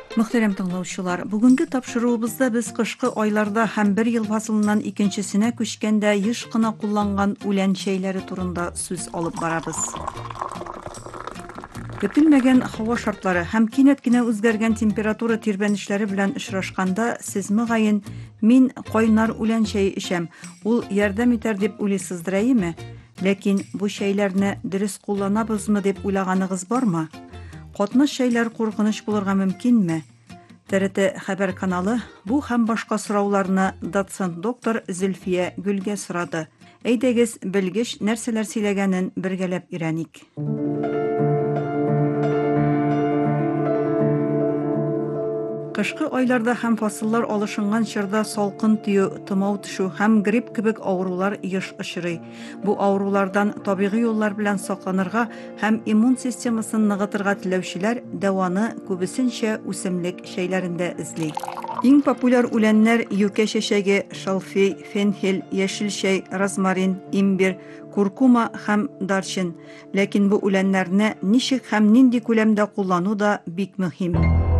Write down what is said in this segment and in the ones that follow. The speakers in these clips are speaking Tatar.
Мөхтәрәм тыңлаучылар, бүгенге тапшыруыбызда без кышкы айларда һәм бер ел фасылыннан икенчесенә күчкәндә еш кына кулланган үлән чәйләре турында сүз алып барабыз. Көтелмәгән һава шартлары һәм кинәт кенә үзгәргән температура тирбәнешләре белән очрашканда, сез мөгаен мин кайнар үлән чәе эчәм, ул ярдәм итәр дип уйлыйсыздыр әйеме? Ләкин бу чәйләрне дөрес кулланабызмы дип уйлаганыгыз бармы? Катнаш чәйләр куркыныч булырга мөмкинме? ТРТ хәбәр каналы бу һәм башка сорауларны доцент доктор Зөлфия Гөлгә сорады. Әйдәгез, белгеч нәрсәләр сөйләгәнен бергәләп өйрәник. Кышкы айларда һәм фасыллар алышынган чорда салкын тию, тымау төшү һәм грипп кебек авырулар еш очрый. Бу авырулардан табигый юллар белән сакланырга һәм иммун системасын ныгытырга теләүчеләр дәваны күбесенчә үсемлек чәйләрендә эзли. Иң популяр үләннәр юкә чәчәге, шалфей, фенхель, яшел чәй, розмарин, имбир, куркума һәм дарчин. Ләкин бу үләннәрне ничек һәм нинди күләмдә куллану да бик мөһим.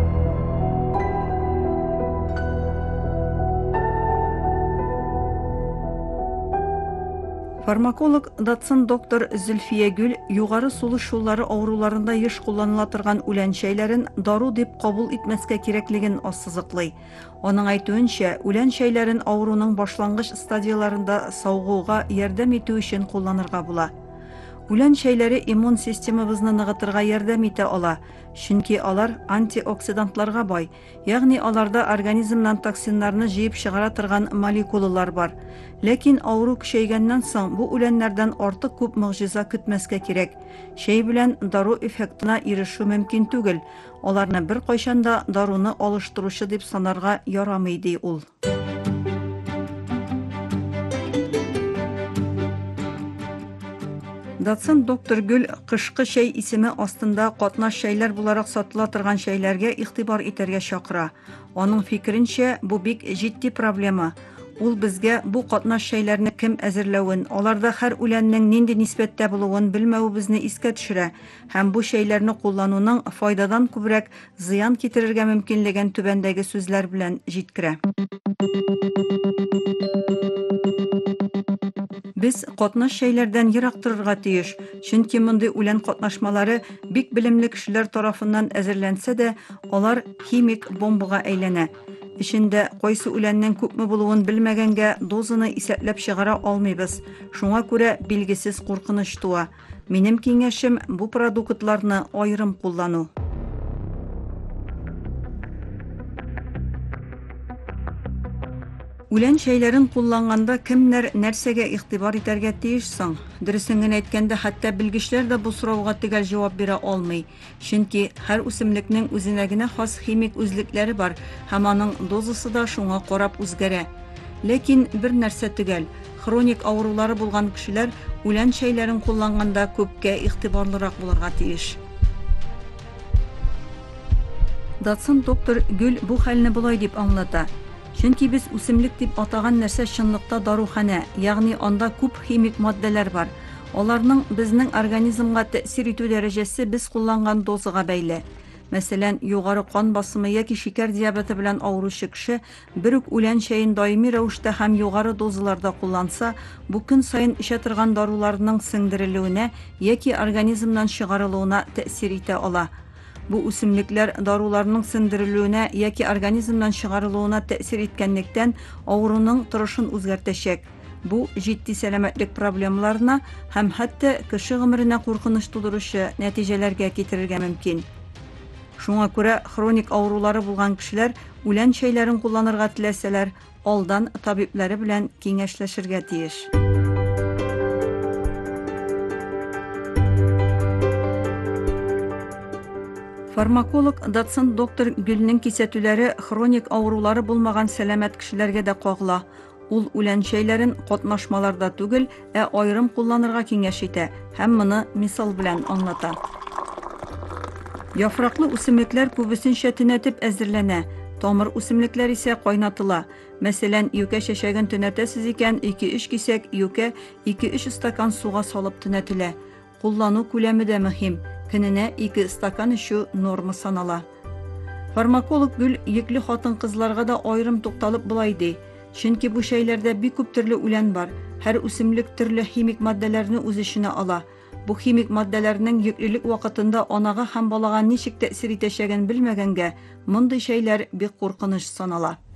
Фармаколог доцент доктор Зөлфия Гөл югары сулыш юллары авыруларында еш кулланыла торган үлән чәйләрен дару дип кабул итмәскә кирәклеген ассызыклый. Аның әйтүенчә, үлән чәйләрен авыруның башлангыч стадияларында саугуга ярдәм итү өчен кулланырга була. Үлән чәйләре иммун системабызны ныгытырга ярдәм итә ала, чөнки алар антиоксидантларга бай, ягъни аларда организмнан токсиннарны җыеп чыгара торган молекулалар бар. Ләкин авыру көчәйгәннән соң бу үләннәрдән артык күп мөгъҗиза көтмәскә кирәк. Чәй белән дару эффектына ирешү мөмкин түгел. Аларны бер кайчан да даруны алыштыручы дип санарга ярамый ди ул. Доцент доктор Гөл кышкы чәй исеме астында катнаш чәйләр буларак сатыла торган чәйләргә игътибар итәргә чакыра. Аның фикеренчә, бу бик җитди проблема. Ул безгә бу катнаш чәйләрне кем әзерләвен, аларда һәр үләннең нинди нисбәттә булуын белмәвебезне искә төшерә һәм бу чәйләрне куллануның файдадан күбрәк зыян китерергә мөмкинлеген түбәндәге сүзләр белән җиткерә. Без катнаш чәйләрдән ерак торырга тиеш, чөнки мондый үлән катнашмалары бик белемле кешеләр тарафыннан әзерләнсә дә, алар химик бомбага әйләнә. Ичендә кайсы үләннең күпме булуын белмәгәнгә дозаны исәпләп чыгара алмыйбыз. Шуңа күрә билгесез куркыныч туа. Минем киңәшем бу продуктларны аерым куллану. Үлән чәйләрен кулланганда кемнәр нәрсәгә игътибар итәргә тиеш соң? Дөресен генә әйткәндә, хәтта белгечләр дә бу сорауга төгәл җавап бирә алмый. Чөнки һәр үсемлекнең үзенә генә хас химик үзлекләре бар һәм аның дозасы да шуңа карап үзгәрә. Ләкин бер нәрсә төгәл. Хроник авырулары булган кешеләр үлән чәйләрен кулланганда күпкә игътибарлырак булырга тиеш. Доцент доктор Гөл бу хәлне булай дип аңлата. Чөнки без үсемлек дип атаган нәрсә чынлыкта даруханә, ягъни анда күп химик маддәләр бар. Аларның безнең организмга тәэсир итү дәрәҗәсе без кулланган дозага бәйле. Мәсәлән, югары кан басымы яки шикәр диабеты белән авыручы кеше бер үк үлән чәен даими рәвештә һәм югары дозаларда кулланса, бу көн саен эчә торган даруларның сеңдерелүенә яки организмнан чыгарылуына тәэсир итә ала. Бу үсемлекләр даруларның сеңдерелүенә яки организмнан чыгарылуына тәэсир иткәнлектән авыруның торышын үзгәртәчәк. Бу җитди сәламәтлек проблемаларына һәм хәтта кеше гомеренә куркыныч тудыручы нәтиҗәләргә китерергә мөмкин. Шуңа күрә хроник авырулары булган кешеләр үлән чәйләрен кулланырга теләсәләр, алдан табиблары белән киңәшләшергә тиеш. Фармаколог доцент доктор Гөлнең кисәтүләре хроник авырулары булмаган сәламәт кешеләргә дә кагыла. Ул үлән чәйләрен катнашмаларда түгел, аерым кулланырга киңәш итә һәм моны мисал белән аңлата. Яфраклы үсемлекләр күбесенчә төнәтеп әзерләнә. Тамыр үсемлекләр исә кайнатыла. Мәсәлән, юкә чәчәген төнәтәсез икән, 2-3 кисәк юкә 2-3 стакан суга салып төнәтелә. Куллану күләме дә мөһим. Көненә 2 стакан эчү норма санала. Фармаколог Гүл йөкле хатын-кызларга да айрым тукталып булай ди. Чөнки бу шәйләрдә бик күп төрле үлән бар. Һәр үсемлек төрле химик матдәләрне үз эченә ала. Бу химик матдәләрнең йөклелек вакытында анага һәм балага ничек тәэсир итәчәген белмәгәнгә, мондый шәйләр бик куркыныч санала.